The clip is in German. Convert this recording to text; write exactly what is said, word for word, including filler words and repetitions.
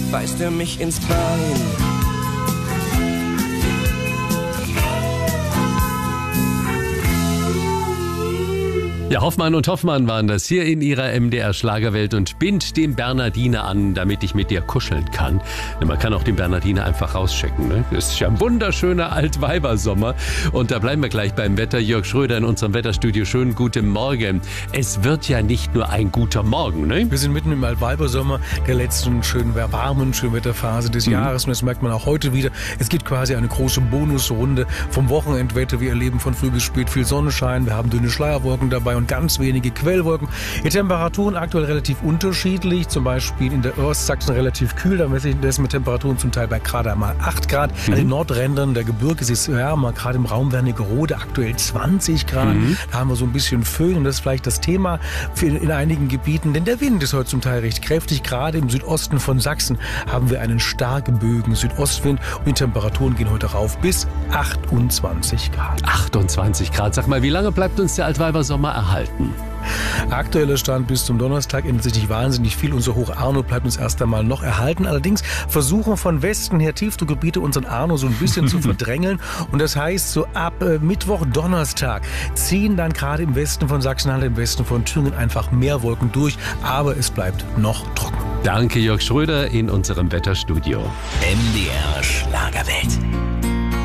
beißt er mich ins Bein. Ja, Hoffmann und Hoffmann waren das hier in ihrer M D R-Schlagerwelt und bind den Bernardiner an, damit ich mit dir kuscheln kann. Man kann auch den Bernardiner einfach rausschicken. Ne? Das ist ja ein wunderschöner Altweibersommer. Und da bleiben wir gleich beim Wetter. Jörg Schröder in unserem Wetterstudio. Schönen guten Morgen. Es wird ja nicht nur ein guter Morgen, ne? Wir sind mitten im Altweibersommer, der letzten schönen, warmen, schönen Wetterphase des mhm. Jahres. Und das merkt man auch heute wieder. Es gibt quasi eine große Bonusrunde vom Wochenendwetter. Wir erleben von früh bis spät viel Sonnenschein. Wir haben dünne Schleierwolken dabei und ganz wenige Quellwolken. Die Temperaturen aktuell relativ unterschiedlich, zum Beispiel in der Ostsachsen relativ kühl, da messe ich das mit Temperaturen zum Teil bei gerade einmal acht Grad. Mhm. An den Nordrändern der Gebirge ist es wärmer, gerade im Raum Wernigerode aktuell zwanzig Grad. Mhm. Da haben wir so ein bisschen Föhn und das ist vielleicht das Thema für in einigen Gebieten, denn der Wind ist heute zum Teil recht kräftig. Gerade im Südosten von Sachsen haben wir einen starken Bögen Südostwind und die Temperaturen gehen heute rauf bis achtundzwanzig Grad. achtundzwanzig Grad. Sag mal, wie lange bleibt uns der Altweibersommer erhalten? Aktueller Stand bis zum Donnerstag ändert sich nicht wahnsinnig viel. Unser Hoch Arno bleibt uns erst einmal noch erhalten. Allerdings versuchen von Westen her Tiefdruckgebiete unseren Arno so ein bisschen zu verdrängeln. Und das heißt, so ab äh, Mittwoch, Donnerstag ziehen dann gerade im Westen von Sachsen-Anhalt, im Westen von Thüringen einfach mehr Wolken durch. Aber es bleibt noch trocken. Danke, Jörg Schröder in unserem Wetterstudio. M D R Schlagerwelt.